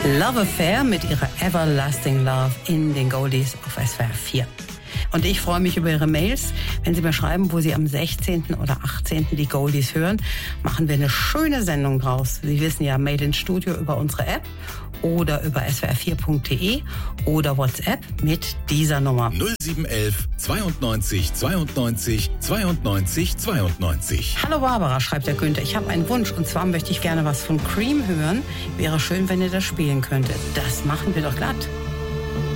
Love Affair mit ihrer Everlasting Love in den Goldies auf SWR 4. Und ich freue mich über Ihre Mails. Wenn Sie mir schreiben, wo Sie am 16. oder 18. die Goldies hören, machen wir eine schöne Sendung draus. Sie wissen ja, Mail ins Studio über unsere App oder über swr4.de oder WhatsApp mit dieser Nummer. 0711 92 92 92 92. Hallo Barbara, schreibt der Günther. Ich habe einen Wunsch und zwar möchte ich gerne was von Cream hören. Wäre schön, wenn ihr das spielen könntet. Das machen wir doch glatt.